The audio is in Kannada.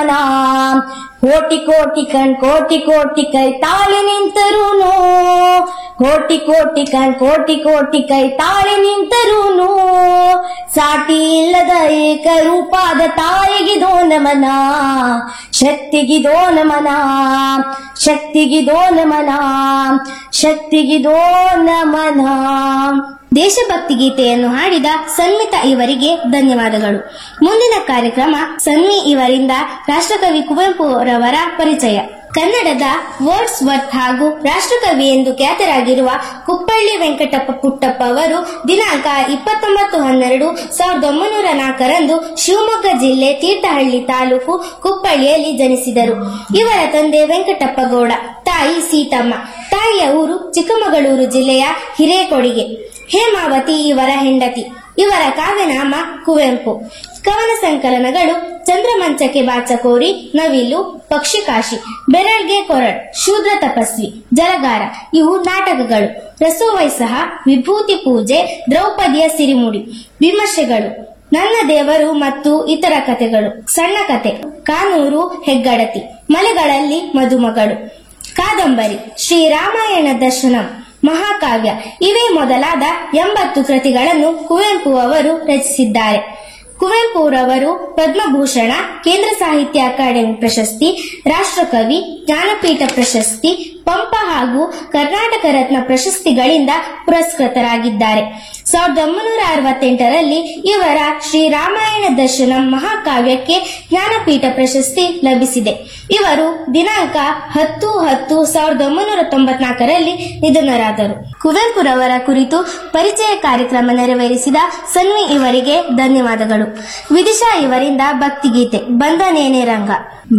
ಮನ. ಕೋಟಿ ಕೋಟಿ ಕಣ್ ಕೋಟಿ ಕೋಟಿ ಕೈ ತಾಳಿ ನಿಂತರೂನು, ಕೋಟಿ ಕೋಟಿ ಕಣ್ ಕೋಟಿ ಕೋಟಿ ಕೈ ತಾಳಿ ನಿಂತರೂನು, ಸಾಟಿ ಇಲ್ಲದ ಏಕರೂಪಾದ ತಾಯಿಗಿದೋ ನಮನ, ಶಕ್ತಿಗಿದೋ ನಮನ, ಶಕ್ತಿಗಿದೋ ನಮನ, ಶಕ್ತಿಗಿದೋ ನಮನ. ದೇಶಭಕ್ತಿ ಗೀತೆಯನ್ನು ಹಾಡಿದ ಸನ್ಮಿತಾ ಇವರಿಗೆ ಧನ್ಯವಾದಗಳು. ಮುಂದಿನ ಕಾರ್ಯಕ್ರಮ ಸನ್ಮಿ ಇವರಿಂದ ರಾಷ್ಟ್ರಕವಿ ಕುವೆಂಪು ರವರ ಪರಿಚಯ. ಕನ್ನಡದ ವರ್ಡ್ಸ್ ವರ್ತ್ ಹಾಗೂ ರಾಷ್ಟ್ರಕವಿ ಎಂದು ಖ್ಯಾತರಾಗಿರುವ ಕುಪ್ಪಳ್ಳಿ ವೆಂಕಟಪ್ಪ ಪುಟ್ಟಪ್ಪ ಅವರು ದಿನಾಂಕ 29/12/1904 ಶಿವಮೊಗ್ಗ ಜಿಲ್ಲೆ ತೀರ್ಥಹಳ್ಳಿ ತಾಲೂಕು ಕುಪ್ಪಳ್ಳಿಯಲ್ಲಿ ಜನಿಸಿದರು. ಇವರ ತಂದೆ ವೆಂಕಟಪ್ಪ ಗೌಡ, ತಾಯಿ ಸೀತಮ್ಮ. ತಾಯಿಯ ಊರು ಚಿಕ್ಕಮಗಳೂರು ಜಿಲ್ಲೆಯ ಹಿರೇಕೊಡಿಗೆ. ಹೇಮಾವತಿ ಇವರ ಹೆಂಡತಿ. ಇವರ ಕಾವ್ಯನಾಮ ಕುವೆಂಪು. ಕವನ ಸಂಕಲನಗಳು ಚಂದ್ರಮಂಚಕ್ಕೆ ಬಾಚಕೋರಿ, ನವಿಲು, ಪಕ್ಷಿಕಾಶಿ, ಬೆರಳ್ಗೆ ಕೊರಡ್, ಶೂದ್ರ ತಪಸ್ವಿ, ಜಲಗಾರ ಇವು ನಾಟಕಗಳು. ರಸೋವೈಸಹ, ವಿಭೂತಿ ಪೂಜೆ, ದ್ರೌಪದಿಯ ಸಿರಿಮುಡಿ, ವಿಮರ್ಶೆಗಳು, ನನ್ನ ದೇವರು ಮತ್ತು ಇತರ ಕಥೆಗಳು, ಸಣ್ಣ ಕತೆ, ಕಾನೂರು ಹೆಗ್ಗಡತಿ, ಮಲೆಗಳಲ್ಲಿ ಮದುಮಗಳು, ಕಾದಂಬರಿ, ಶ್ರೀರಾಮಾಯಣ ದರ್ಶನಂ, ಮಹಾಕಾವ್ಯ ಇವೇ ಮೊದಲಾದ 80 ಕೃತಿಗಳನ್ನು ಕುವೆಂಪು ಅವರು ರಚಿಸಿದ್ದಾರೆ. ಕುವೆಂಪುರವರು ಪದ್ಮಭೂಷಣ, ಕೇಂದ್ರ ಸಾಹಿತ್ಯ ಅಕಾಡೆಮಿ ಪ್ರಶಸ್ತಿ, ರಾಷ್ಟ್ರಕವಿ, ಜ್ಞಾನಪೀಠ ಪ್ರಶಸ್ತಿ, ಪಂಪ ಹಾಗೂ ಕರ್ನಾಟಕ ರತ್ನ ಪ್ರಶಸ್ತಿಗಳಿಂದ ಪುರಸ್ಕೃತರಾಗಿದ್ದಾರೆ. 1968ರಲ್ಲಿ ಇವರ ಶ್ರೀರಾಮಾಯಣ ದರ್ಶನಂ ಮಹಾಕಾವ್ಯಕ್ಕೆ ಜ್ಞಾನಪೀಠ ಪ್ರಶಸ್ತಿ ಲಭಿಸಿದೆ. ಇವರು ದಿನಾಂಕ 10/10/1994ರಲ್ಲಿ ನಿಧನರಾದರು. ಕುವೆಂಪುರವರ ಕುರಿತು ಪರಿಚಯ ಕಾರ್ಯಕ್ರಮ ನೆರವೇರಿಸಿದ ಸನ್ವಿ ಇವರಿಗೆ ಧನ್ಯವಾದಗಳು. ವಿದಿಶಾ ಇವರಿಂದ ಭಕ್ತಿಗೀತೆ ಬಂದನೇನೆ ರಂಗ.